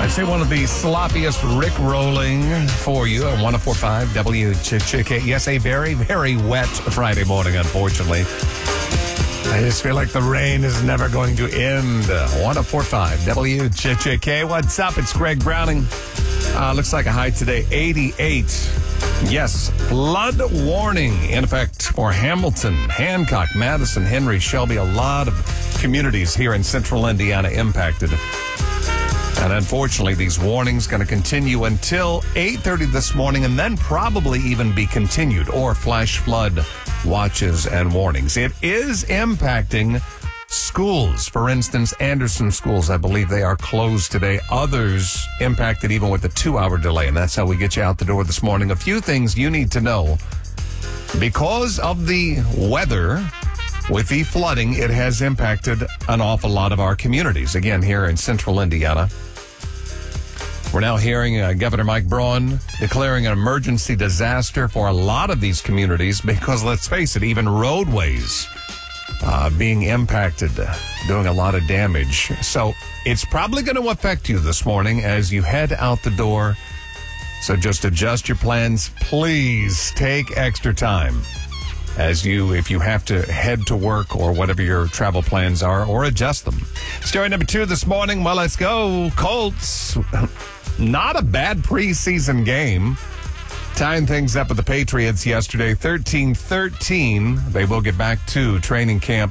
I'd say one of the sloppiest Rick-rolling for you at 104.5 WJJK. Yes, a very, very wet Friday morning, unfortunately. I just feel like the rain is never going to end. 104.5 WJJK. What's up? It's Greg Browning. Looks like a high today, 88. Yes, flood warning in effect for Hamilton, Hancock, Madison, Henry, Shelby. A lot of communities here in central Indiana impacted. And unfortunately, these warnings going to continue until 8:30 this morning and then probably even be continued, or flash flood watches and warnings. It is impacting schools. For instance, Anderson schools, I believe they are closed today. Others impacted even with a 2-hour delay. And that's how we get you out the door this morning. A few things you need to know. Because of the weather, with the flooding, it has impacted an awful lot of our communities. Again, here in central Indiana. We're now hearing Governor Mike Braun declaring an emergency disaster for a lot of these communities because, let's face it, even roadways being impacted, doing a lot of damage. So it's probably going to affect you this morning as you head out the door. So just adjust your plans. Please take extra time if you have to head to work or whatever your travel plans are, or adjust them. Story number 2 this morning. Well, let's go. Colts. Not a bad preseason game. Tying things up with the Patriots yesterday, 13-13. They will get back to training camp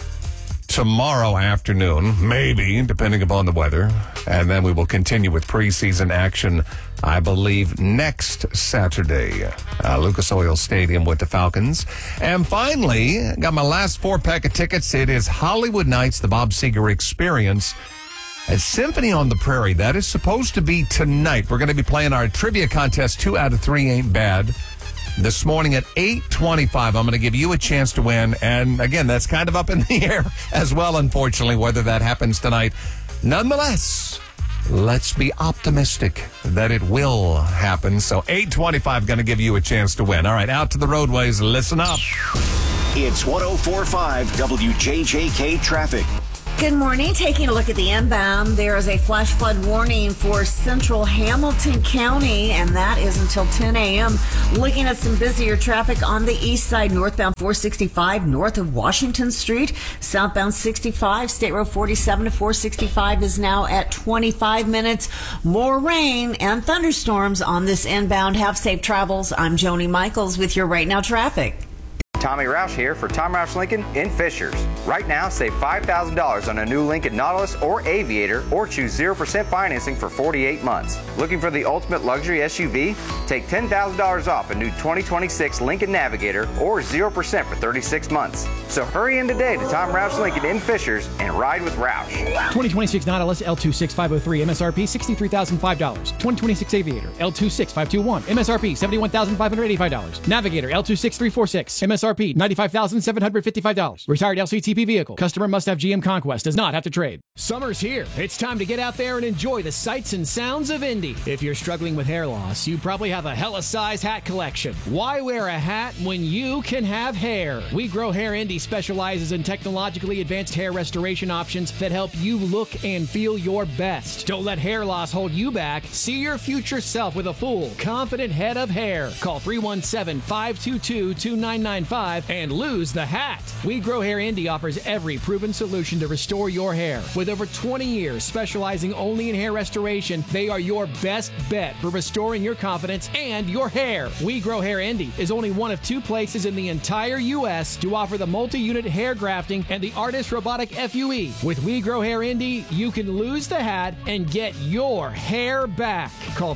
tomorrow afternoon, maybe, depending upon the weather. And then we will continue with preseason action, I believe, next Saturday. Lucas Oil Stadium with the Falcons. And finally, got my last 4-pack of tickets. It is Hollywood Nights, the Bob Seger Experience at Symphony on the Prairie. That is supposed to be tonight. We're going to be playing our trivia contest. 2 out of 3 ain't bad. This morning at 8:25, I'm going to give you a chance to win. And again, that's kind of up in the air as well, unfortunately, whether that happens tonight. Nonetheless, let's be optimistic that it will happen. So 8:25, going to give you a chance to win. All right, out to the roadways. Listen up. It's 104.5 WJJK traffic. Good morning. Taking a look at the inbound, there is a flash flood warning for central Hamilton County, and that is until 10 a.m. Looking at some busier traffic on the east side, northbound 465 north of Washington Street, southbound 65, State Road 47 to 465 is now at 25 minutes. More rain and thunderstorms on this inbound. Have safe travels. I'm Joni Michaels with your Right Now traffic. Tommy Roush here for Tom Roush Lincoln in Fishers. Right now, save $5,000 on a new Lincoln Nautilus or Aviator, or choose 0% financing for 48 months. Looking for the ultimate luxury SUV? Take $10,000 off a new 2026 Lincoln Navigator, or 0% for 36 months. So hurry in today to Tom Roush Lincoln in Fishers and ride with Roush. 2026 Nautilus L26503 MSRP $63,005. 2026 Aviator L26521 MSRP $71,585. Navigator L26346 MSRP $95,755. Retired LCTP vehicle. Customer must have GM Conquest. Does not have to trade. Summer's here. It's time to get out there and enjoy the sights and sounds of Indy. If you're struggling with hair loss, you probably have a hella size hat collection. Why wear a hat when you can have hair? We Grow Hair Indy specializes in technologically advanced hair restoration options that help you look and feel your best. Don't let hair loss hold you back. See your future self with a full, confident head of hair. Call 317-522-2995 and lose the hat. We Grow Hair Indy offers every proven solution to restore your hair. With over 20 years specializing only in hair restoration, they are your best bet for restoring your confidence and your hair. We Grow Hair Indy is only one of 2 places in the entire U.S. to offer the multi-unit hair grafting and the Artist Robotic FUE. With We Grow Hair Indy, you can lose the hat and get your hair back. Call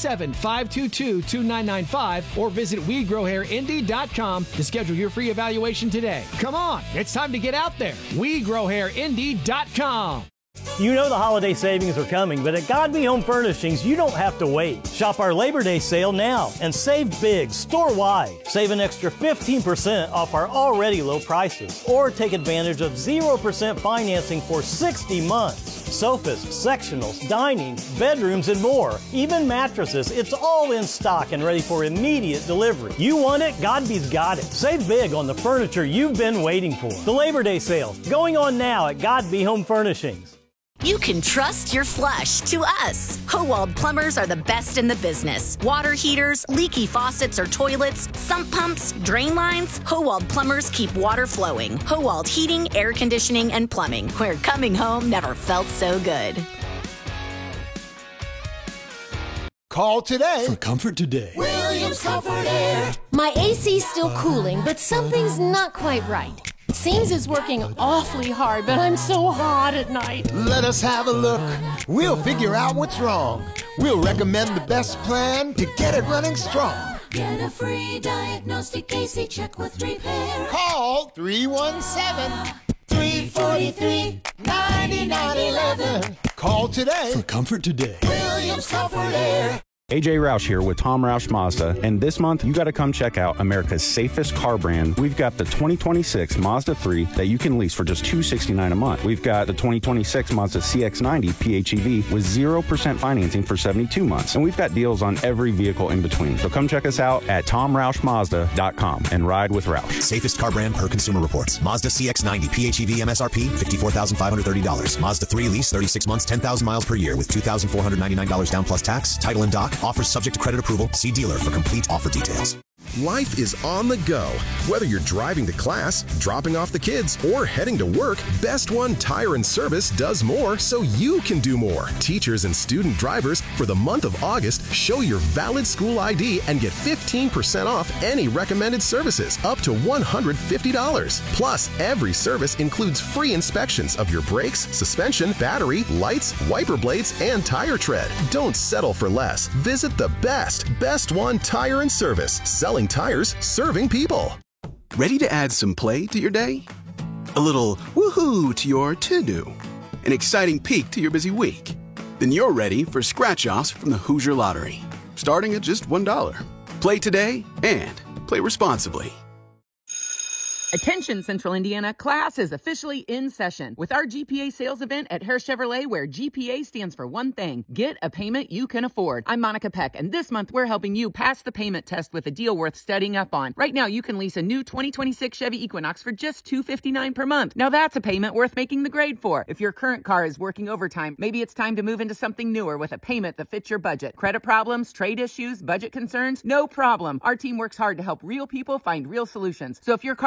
317-522-2995 or visit WeGrowHairIndy.com to schedule your free evaluation today. Come on, it's time to get out there. WeGrowHairIndy.com. You know the holiday savings are coming, but at God Be Home Furnishings, you don't have to wait. Shop our Labor Day sale now and save big store-wide. Save an extra 15% off our already low prices, or take advantage of 0% financing for 60 months. Sofas, sectionals, dining, bedrooms, and more. Even mattresses, it's all in stock and ready for immediate delivery. You want it? Godby's got it. Save big on the furniture you've been waiting for. The Labor Day sale, going on now at God Be Home Furnishings. You can trust your flush to us. Howald Plumbers are the best in the business. Water heaters, leaky faucets or toilets, sump pumps, drain lines. Howald Plumbers keep water flowing. Howald Heating, Air Conditioning, and Plumbing, where coming home never felt so good. Call today for Comfort Today. Williams Comfort Air. My AC's still cooling, but something's not quite right. Seems it's working awfully hard, but I'm so hot at night. Let us have a look. We'll figure out what's wrong. We'll recommend the best plan to get it running strong. Get a free diagnostic AC check with repair. Call 317-343-9911. Call today for Comfort Today. Williams Comfort Air. AJ Roush here with Tom Roush Mazda, and this month you got to come check out America's safest car brand. We've got the 2026 Mazda 3 that you can lease for just $269 a month. We've got the 2026 Mazda CX-90 PHEV with 0% financing for 72 months, and we've got deals on every vehicle in between. So come check us out at TomRoushMazda.com and ride with Roush. Safest car brand per Consumer Reports. Mazda CX-90 PHEV MSRP $54,530. Mazda 3 lease 36 months, 10,000 miles per year with $2,499 down plus tax, title and doc. Offers subject to credit approval. See dealer for complete offer details. Life is on the go. Whether you're driving to class, dropping off the kids, or heading to work, Best One Tire and Service does more so you can do more. Teachers and student drivers, for the month of August, show your valid school ID and get 15% off any recommended services, up to $150. Plus, every service includes free inspections of your brakes, suspension, battery, lights, wiper blades, and tire tread. Don't settle for less. Visit the Best One Tire and Service. Selling tires, serving people. Ready to add some play to your day? A little woohoo to your to-do? An exciting peek to your busy week? Then you're ready for scratch-offs from the Hoosier Lottery, starting at just $1. Play today and play responsibly. Attention Central Indiana, class is officially in session with our GPA sales event at Hare Chevrolet, where GPA stands for one thing: get a payment you can afford. I'm Monica Peck, and this month we're helping you pass the payment test with a deal worth studying up on. Right now you can lease a new 2026 Chevy Equinox for just $259 per month. Now that's a payment worth making the grade for. If your current car is working overtime, maybe it's time to move into something newer with a payment that fits your budget. Credit problems, trade issues, budget concerns? No problem. Our team works hard to help real people find real solutions. So if your car